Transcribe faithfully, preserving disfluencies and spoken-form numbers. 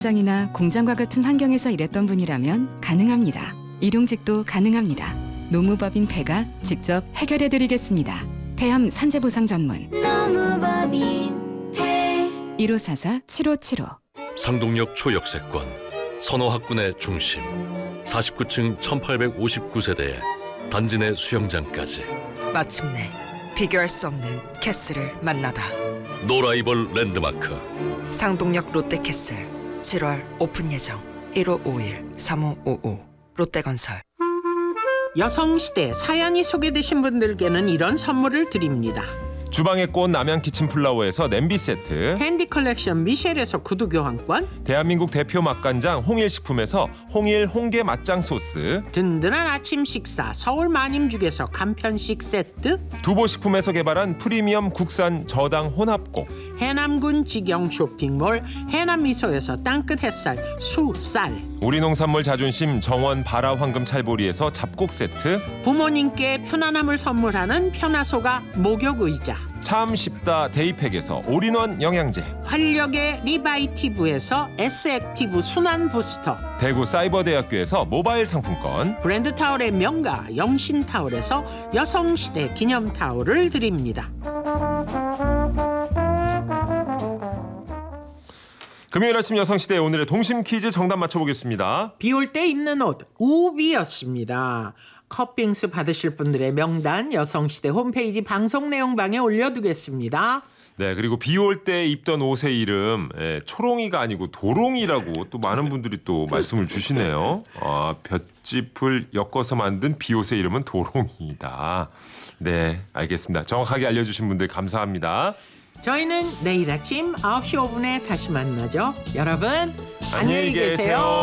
장이나 공장과 같은 환경에서 일했던 분이라면 가능합니다. 일용직도 가능합니다. 노무법인 폐가 직접 해결해드리겠습니다. 폐암 산재보상 전문 노무법인 폐 일오사사 칠오칠오. 상동역 초역세권, 선호학군의 중심, 사십구 층 천팔백오십구 세대에 단지 내 수영장까지 마침내 비교할 수 없는 캐슬을 만나다. 노라이벌 랜드마크. 상동역 롯데캐슬 칠월 오픈 예정. 일오오일 삼오오오 롯데건설. 여성시대 사연이 소개되신 분들께는 이런 선물을 드립니다. 주방의 꽃 남양 키친플라워에서 냄비 세트, 캔디 컬렉션 미셸에서 구두 교환권, 대한민국 대표 맛간장 홍일식품에서 홍일 홍게 맛장 소스, 든든한 아침 식사 서울 마님죽에서 간편식 세트, 두보식품에서 개발한 프리미엄 국산 저당 혼합곡, 해남군 직영 쇼핑몰 해남미소에서 땅끝 햇살 수쌀, 우리 농산물 자존심 정원 바라 황금 찰보리에서 잡곡 세트, 부모님께 편안함을 선물하는 편화소가 목욕의자, 참 쉽다 데이팩에서 올인원 영양제, 활력의 리바이티브에서 S액티브 순환 부스터, 대구 사이버대학교에서 모바일 상품권, 브랜드 타올의 명가 영신타올에서 여성시대 기념타올을 드립니다. 금요일 아침 여성시대 오늘의 동심 퀴즈 정답 맞춰보겠습니다. 비 올 때 입는 옷 우비였습니다. 컵빙수 받으실 분들의 명단 여성시대 홈페이지 방송 내용방에 올려두겠습니다. 네, 그리고 비 올 때 입던 옷의 이름 예, 초롱이가 아니고 도롱이라고 또 많은 분들이 또 말씀을 주시네요. 아, 볏짚을 엮어서 만든 비옷의 이름은 도롱이다. 네, 알겠습니다. 정확하게 알려주신 분들 감사합니다. 저희는 내일 아침 아홉 시 오 분에 다시 만나죠. 여러분 안녕히 계세요.